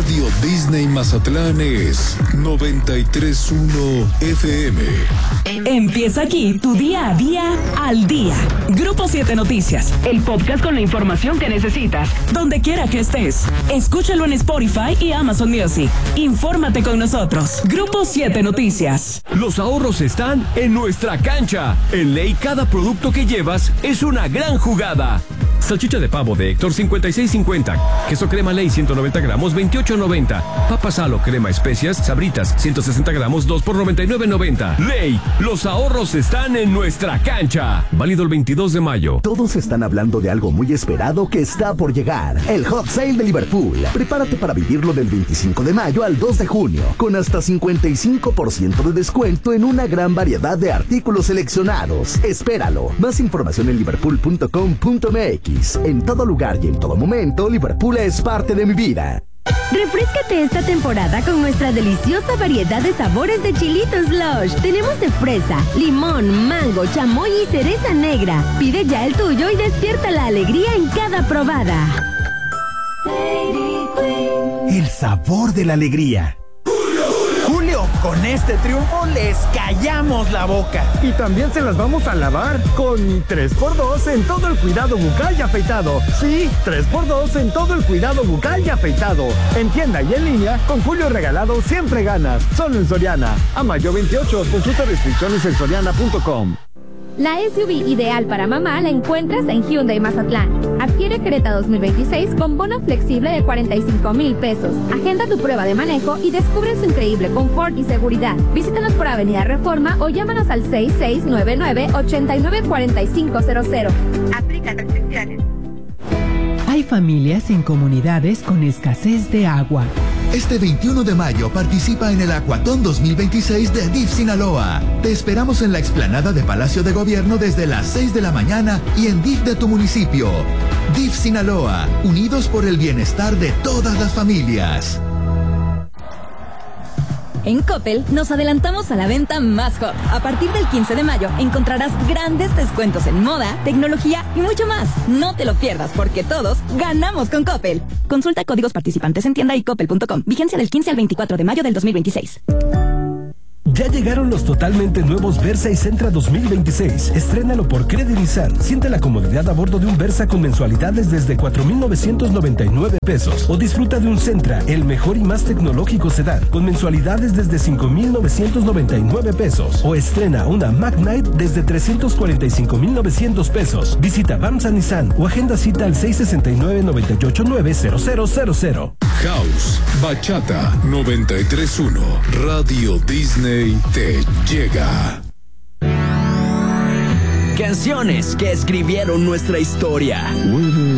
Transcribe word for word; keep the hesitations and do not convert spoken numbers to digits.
Radio Disney Mazatlán es noventa y tres punto uno F M. Empieza aquí tu día a día al día. Grupo siete Noticias, el podcast con la información que necesitas, donde quiera que estés. Escúchalo en Spotify y Amazon Music. Infórmate con nosotros. Grupo siete Noticias. Los ahorros están en nuestra cancha. En Ley, cada producto que llevas es una gran jugada. Salchicha de pavo de Héctor cincuenta y seis cincuenta. Queso crema Ley ciento noventa gramos veintiocho noventa. Papas Halo crema especias Sabritas ciento sesenta gramos dos por noventa y nueve noventa. Ley, los ahorros están en nuestra cancha. Válido el veintidós de mayo. Todos están hablando de algo muy esperado que está por llegar. El Hot Sale de Liverpool. Prepárate para vivirlo del veinticinco de mayo al dos de junio, con hasta cincuenta y cinco por ciento de descuento en una gran variedad de artículos seleccionados. Espéralo. Más información en liverpool punto com punto m x. En todo lugar y en todo momento, Liverpool es parte de mi vida. Refréscate esta temporada con nuestra deliciosa variedad de sabores de chilitos Lush. Tenemos de fresa, limón, mango, chamoy y cereza negra. Pide ya el tuyo y despierta la alegría en cada probada. El sabor de la alegría. Julio, con este triunfo les callamos la boca. Y también se las vamos a lavar con tres por dos en todo el cuidado bucal y afeitado. Sí, tres por dos en todo el cuidado bucal y afeitado. En tienda y en línea, con Julio regalado siempre ganas. Solo en Soriana. A mayo veintiocho, consulta restricciones en soriana punto com. La S U V ideal para mamá la encuentras en Hyundai Mazatlán. Adquiere Creta dos mil veintiséis con bono flexible de cuarenta y cinco mil pesos. Agenda tu prueba de manejo y descubre su increíble confort y seguridad. Visítanos por Avenida Reforma o llámanos al seis seis nueve nueve, ocho nueve cuatro cinco cero cero. Aplican restricciones. Hay familias en comunidades con escasez de agua. Este veintiuno de mayo participa en el Aquatón dos mil veintiséis de D I F Sinaloa. Te esperamos en la explanada de Palacio de Gobierno desde las seis de la mañana y en D I F de tu municipio. D I F Sinaloa, unidos por el bienestar de todas las familias. En Coppel nos adelantamos a la venta más hot. A partir del quince de mayo encontrarás grandes descuentos en moda, tecnología y mucho más. No te lo pierdas porque todos ganamos con Coppel. Consulta códigos participantes en tienda y coppel punto com. Vigencia del quince al veinticuatro de mayo del dos mil veintiséis. Ya llegaron los totalmente nuevos Versa y Sentra dos mil veintiséis. Estrénalo por Credit Nissan. Siente la comodidad a bordo de un Versa con mensualidades desde cuatro mil novecientos noventa y nueve pesos. O disfruta de un Sentra, el mejor y más tecnológico sedán, con mensualidades desde cinco mil novecientos noventa y nueve pesos. O estrena una Magnite desde trescientos cuarenta y cinco mil novecientos pesos. Visita Bamsa Nissan o agenda cita al seis seis nueve, nueve ocho nueve, cero cero cero cero. House, Bachata noventa y tres punto uno. Radio Disney te llega. Canciones que escribieron nuestra historia.